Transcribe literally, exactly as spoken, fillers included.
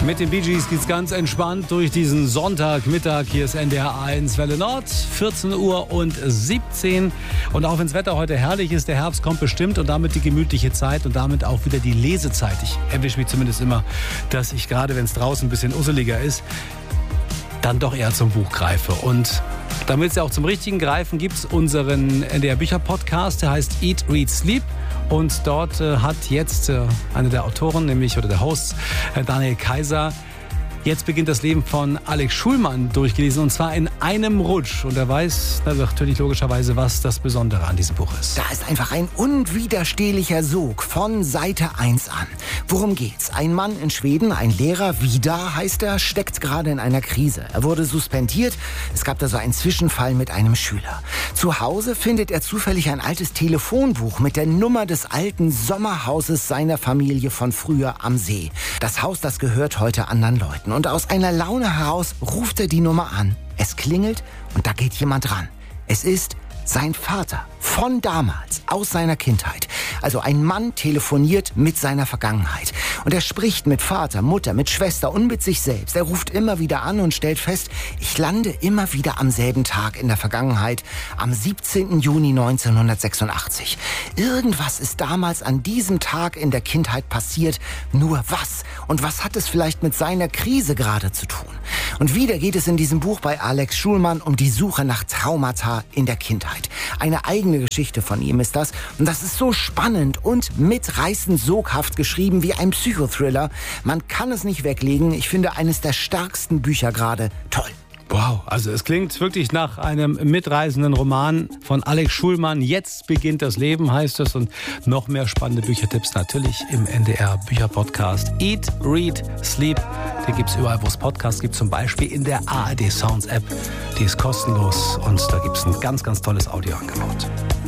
Mit den Bee Gees geht's ganz entspannt durch diesen Sonntagmittag. Hier ist N D R eins Welle Nord, vierzehn Uhr und siebzehn. Und auch wenn das Wetter heute herrlich ist, der Herbst kommt bestimmt und damit die gemütliche Zeit und damit auch wieder die Lesezeit. Ich erwische mich zumindest immer, dass ich gerade, wenn es draußen ein bisschen usseliger ist, dann doch eher zum Buch greife. Und damit es ja auch zum richtigen Greifen gibt es unseren N D R Bücher Podcast, der heißt Eat, Read, Sleep. Und dort äh, hat jetzt äh, eine der Autoren, nämlich oder der Hosts, äh, Daniel Kaiser, Jetzt beginnt das Leben von Alex Schulman durchgelesen und zwar in einem Rutsch. Und er weiß natürlich logischerweise, was das Besondere an diesem Buch ist. Da ist einfach ein unwiderstehlicher Sog von Seite eins an. Worum geht's? Ein Mann in Schweden, ein Lehrer, Vida heißt er, steckt gerade in einer Krise. Er wurde suspendiert. Es gab da so einen Zwischenfall mit einem Schüler. Zu Hause findet er zufällig ein altes Telefonbuch mit der Nummer des alten Sommerhauses seiner Familie von früher am See. Das Haus, das gehört heute anderen Leuten. Und aus einer Laune heraus ruft er die Nummer an. Es klingelt und da geht jemand ran. Es ist sein Vater von damals, aus seiner Kindheit. Also ein Mann telefoniert mit seiner Vergangenheit. Und er spricht mit Vater, Mutter, mit Schwester und mit sich selbst. Er ruft immer wieder an und stellt fest, ich lande immer wieder am selben Tag in der Vergangenheit, am siebzehnten Juni neunzehnhundertsechsundachtzig. Irgendwas ist damals an diesem Tag in der Kindheit passiert. Nur was? Und was hat es vielleicht mit seiner Krise gerade zu tun? Und wieder geht es in diesem Buch bei Alex Schulman um die Suche nach Traumata in der Kindheit. Eine eigene Geschichte von ihm ist das. Und das ist so spannend und mitreißend soghaft geschrieben wie ein Psychothriller. Man kann es nicht weglegen. Ich finde, eines der stärksten Bücher gerade. Toll. Wow, also es klingt wirklich nach einem mitreißenden Roman von Alex Schulman. Jetzt beginnt das Leben, heißt es. Und noch mehr spannende Büchertipps natürlich im N D R Bücher Podcast. Eat, Read, Sleep. Den gibt es überall, wo es Podcasts gibt. Zum Beispiel in der A R D Sounds App. Die ist kostenlos und da gibt es ein ganz, ganz tolles Audioangebot.